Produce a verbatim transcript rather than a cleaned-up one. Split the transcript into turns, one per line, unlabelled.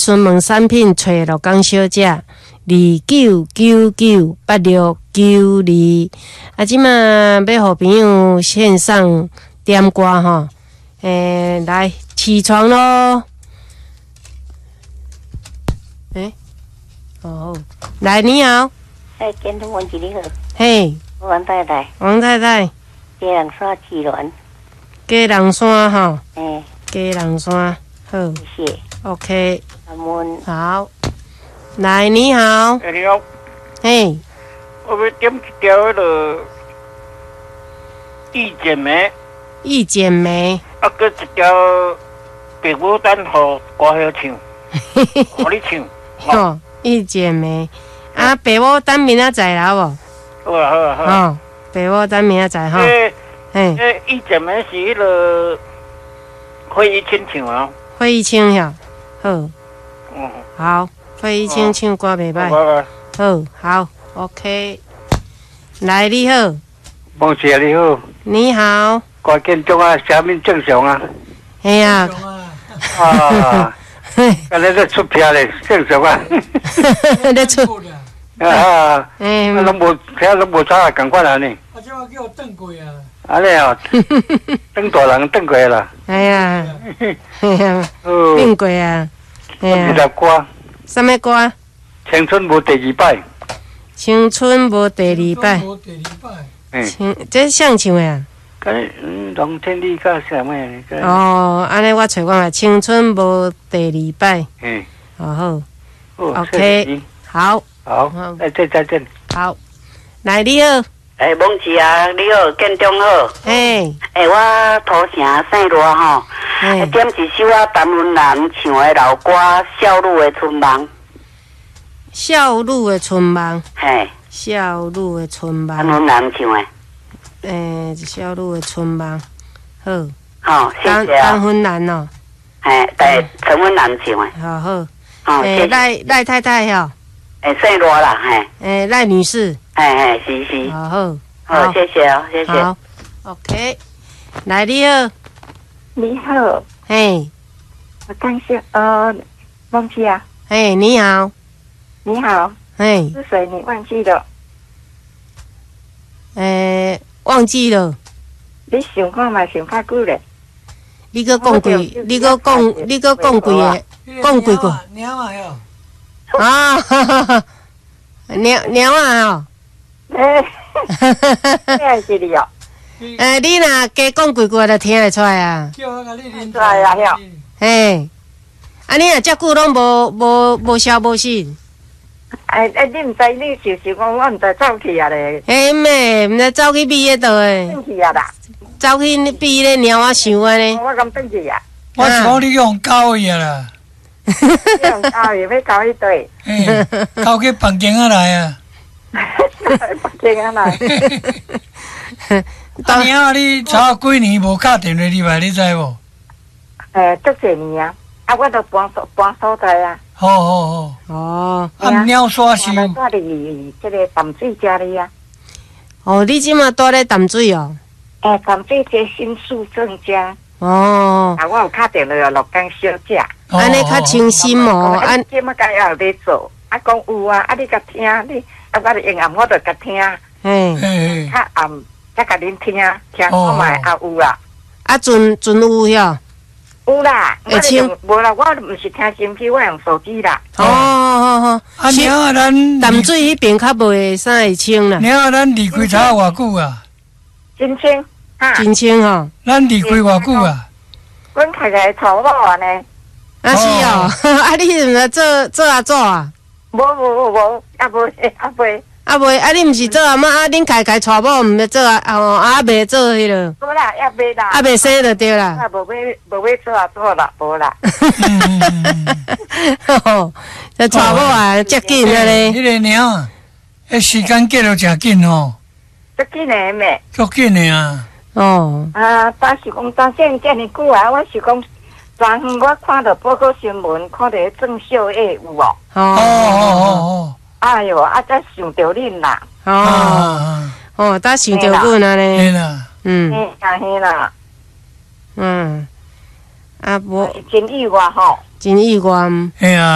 询问产品找罗江小姐，二九九九八六九二。啊，即马要互朋友线上点歌吼，诶、欸，来起床咯！诶、欸，哦，来你好，
哎，见到王经理好，
嘿，
王太太，
王太太，
家人山志鸾，
鸡人山吼，
哎，
鸡人山，好
谢谢，
，OK，
感恩。
好，来你好，
哎，你好，
嘿，
我要点一条迄个意见梅，
一剪梅，
啊，搁一条白牡丹，互歌晓唱，互你唱。
哦，一剪梅，啊，爸母等明仔载啦无？
好啊好啊好啊。
哦，爸母等明仔载吼，
诶
嘿，
诶，意见梅是迄个费玉清唱啊。
费玉清晓，好，
嗯，
好，费玉清唱歌袂歹，
好，
好，好 ，OK， 来你好，
王姐你好，
你好，
关建中啊，下面正常啊。
嘿啊，
啊，安尼咧出片咧，正常啊。
咧出，
啊，
诶，
啊，拢无，听拢无差，共款安尼。
啊，即马叫我转过啊！
安尼哦，等大人等过啦。
哎呀，嘿呀，
哦，
变过啊，嘿
二十
呀，
歌，
什么歌？
青春无第二摆。
青春无第二摆，
无第二摆，
嗯，
青这谁唱的啊？
咁嗯，龙天地甲啥物呢？
哦，安尼我找看下，青春无第二摆，
嗯，
哦好
哦
，OK，好，
好，
好
再见再见。
好，来你好，
哎，王姐啊，你好，建中好。
嘿，
哎，我土城姓罗吼，
嘿，
点一首啊，陈文兰唱的老歌《少女的春梦》。
少女的春梦，
嘿，
少女的春
陈
梦，
文兰唱的。
诶，少女的春梦，好，
好，谢
当
谢啊。
当婚男哦，
嘿，对，陈文兰唱的。
好好，
好，
诶，
谢谢。
赖赖太太吼，
哎，姓罗啦，嘿，
诶，赖女士，
嘿嘿，是是。
好好，
好，谢谢哦，谢谢。
好，OK，来你好，
你好，
嘿，
我刚下呃，忘记啊，
嘿，你好，
你好，
嘿，
是谁？你忘记了？
诶，忘记了，
你想看嘛？想较久咧？
你搁讲几，你搁讲，你搁讲几个，讲几个
鸟啊哟！
啊，哈哈哈，鸟鸟啊吼，
哎，这是你哦，
诶，你若加讲几句就听会出来啊，
叫我甲你啉
出来啊哟
嘿，啊，你若遮久拢无无无消无息，
哎哎，你唔知你就是讲我唔知走去啊咧，
嘿妹，毋知走去比迄倒诶，
转去啊啦，
走去比迄鸟啊想安尼，
我咁转去啊，
我是讲你用狗去啊啦，
你用教育要搞一堆，
嘿，狗去房间啊来啊！
这样来，
啊，鸟啊，你差几年无敲电话入来，你知无？
诶，足侪年啊，啊，我都搬所搬所在啊，
好好好，
哦
啊，鸟刷是
搬到伫这个淡水家里啊，
哦，你即马住咧淡水哦，
诶，淡水这新宿正家，
哦，
啊，我有敲电话落江小姐。
安尼较清新哦，安
即么该要咧做，啊讲有啊，啊你甲听，你啊我用暗我着甲听，
嘿，
嘿嘿，
较暗才甲恁听，听看卖啊有啦，
啊阵阵有哟，
有啦，我
会唱
用无啦，我毋是听心机，我用手机啦，
哦好好，
啊，鸟啊，咱
淡水迄边较袂啥会清啦，
鸟啊，咱离开差偌久啊？
真清哈，
真清吼，
咱离开偌久啊？
阮开开草某安尼，
啊是哦，啊你是毋是做做阿祖啊？
无无无，啊无啊袂，
啊袂，啊你毋是做阿嬷，啊恁开开娶某毋是做啊哦，啊袂做迄落，
无啦，也袂啦，
啊袂生就对啦。
啊无要无要做啊做啦，无啦，
吼，这娶某啊，遮紧啊咧。
迄个鸟啊，迄时间过得诚紧吼，
足紧诶咩？
足紧的啊。
哦，
啊，当时讲当现遮尔久啊，我是讲。昨昏我看到报告新闻，看到郑秀叶有哦。
哦
哦
哦
哎哟，啊，才想到恁啦。
哦，
哦
啊，
哦，呾想着阮啊
嘿
咧，
啦，
嗯
嘿啊嘿啦，
嗯，啊无
真意外吼。
真意外。
嘿啊。